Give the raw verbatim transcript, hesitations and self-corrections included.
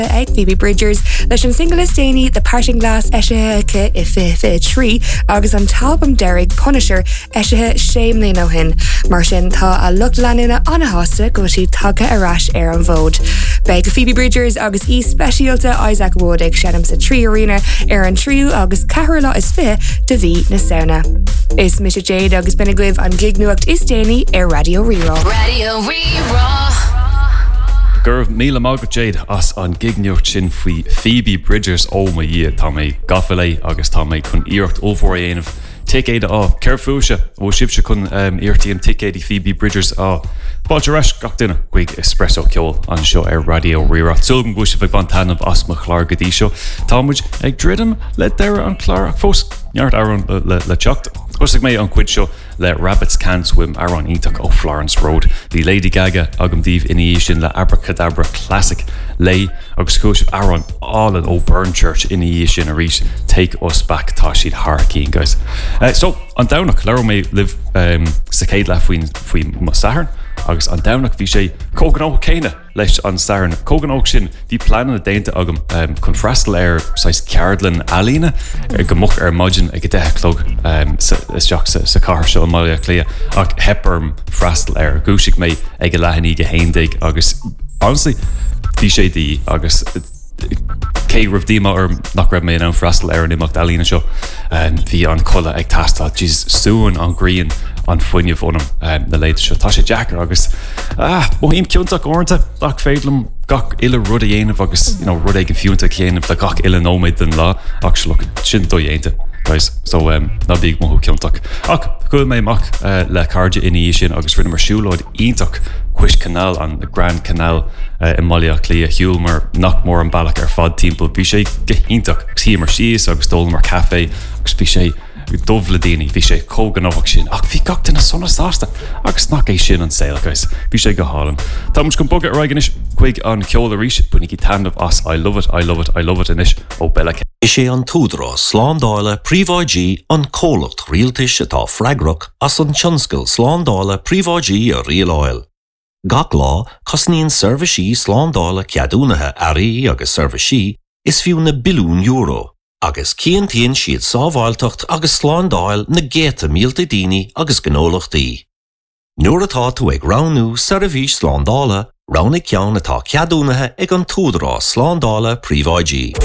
ag Phoebe Bridgers leis an single is déine The Parting Glass eisithe i fi trí agus an talbum Derrig Punisher eisithe séimlí nó hin. Mar sin tá a lucht leanúna anna hásta go si tagcha arás ar an bhód. Beg Phoebe Bridgers agus í speisialta Isaac Wood ag senam sa trí arena ar an tríú agus cahar is fi de bhí na saona. Is Misha Jade agus benna gluibh an gig nuacht is déine ar Radio Rerá. Radio Rerá. Gurb míle mágad Jade as an gigneocht sin faoi Phoebe Bridgers ó ma dhé tá mé gafalé agus tá mé chun iirecht ómhór dhéanamh ticéide á ceirfúise ó sibse chun iirtíon ticéide Phoebe Bridgers á báilte reis gach duine chuig espresso ceol an seo ar Radio Rerá. Sulgan bhuaise bheith bantanamh as mo chláir go dtí seo. Tá muid ag ddridim le deire an chláir ach fós neart aran le le teacht. Thusig mé an cuid seo le Rabbits Can't Swim aran ítach ó Florence Road. Bhí Lady Gaga agam díomh iní sin le Abracadabra Classic lei agus cúisih aran álan ó Burn Church iní sin a rís Take Us Back tá siad Harkeen, guys. Uh, so, an dawnach, leir mé liv um, sa céad le faoin faoin mo saharn agus an dawnach bhí sé cógan ó céine leis an saharn. Cógan óg sin bhí planan a déanta agam um, chun freistal ar sais Ceardlan Alína ar gomuch ar maidin ag deich clog um, isteach sa, sa car seo an maiile clia ach hepperm freistal ar gúisig mé ag a lehanní go héindig agus honestly bhí sé dí agus cé rah díma ar nach raibh mé an freistal ar an imacht Alína seo bhí an colla ag tastal Jesus súan an gríon an foiineh ónam um, na leid seo. Tá sé Jackar agus ah, mohím ciúntaach ornta ach féidlam gach ile rud a dhéanamh agus you know, rud ag an fiúnta chéanamh le gach ile nóméid den lá ach se sin dó dhéanta. Guys, so um, na bíag mothú ciúntaach. Ach, chuil mé mach uh, le cardide iní sin agus rinne mar siúlóid ítach Cuis Canal an Grand Canal uh, in Malia Clia hiúil mar nach mór an bailach ar fad timppla. Bhí sé ítach sí mar síos agus dul mar café agus bhí sé dubhla daoine, bhí sé cógan óhach sin ach bhí gachtain na sonna sásta agus nach é sin an saoil, guys. Bhí sé go hálam. Tá muid go bogad raigenis chuig an ceola ríis bunig í tanmh as I love it, I love it, I love it inis ó Bella. Is sé an túdrá sláándála príomháidí an cólacht rialtais atá freigrach as an tionscail sláándála príomháidí a rialáil. Gach lá cosníonn serviceí sláándála ceadúnathe airí agus serviceí is fiú na bilún euro. Agus cíontaíonn siad sábháilteacht agus sláándáil na géta mílta daoine agus gnólachtaí. Nuair atá tú ag ránú service sláándála, ránna ceann atá ceadúnathe ag an túdrá sláándála príomháidí.